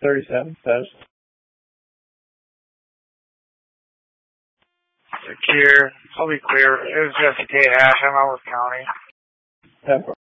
37 says. Secure. I'll be clear. It was Jesse Tate Ash. I'm Ellis County.